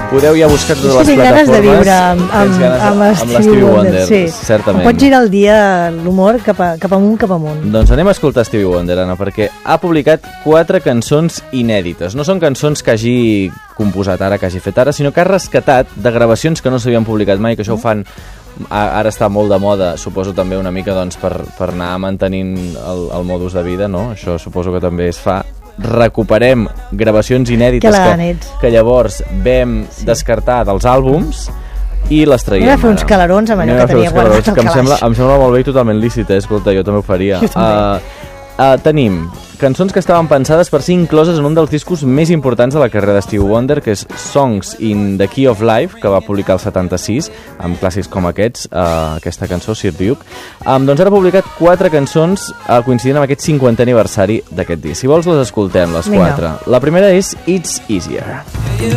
podeu ja buscar totes les tinc ganes de plataformes. viure amb l'Stevie Wonder, sí. certament. Em pot girar el dia l'humor cap amunt. Doncs anem a escoltar Stevie Wonder, Anna, perquè ha publicat 4 cançons inèdites. No són cançons que hagi composat ara, que hagi fet ara, sinó que ha rescatat de gravacions que no s'havien publicat mai, que això ho fan, ara està molt de moda, suposo també una mica doncs, per anar mantenint el modus de vida, no? Això suposo que també es fa. Recuperem gravacions inèdites que llavors vam descartar dels àlbums i les traiem. Anem a fer uns calarons amb allò que tenia guardat al calaix. Em sembla molt bé i totalment lícit, escolta, jo també ho faria. Tenim cançons que estaven pensades per ser incloses en un dels discos més importants de la carrera de Stevie Wonder, que és Songs in the Key of Life, que va publicar el 76, amb clàssics com aquests, aquesta cançó, Sir Duke. Doncs ara ha publicat 4 cançons coincidint amb aquest 50è aniversari d'aquest disc. Si vols les escoltem, les 4. La primera és It's Easier.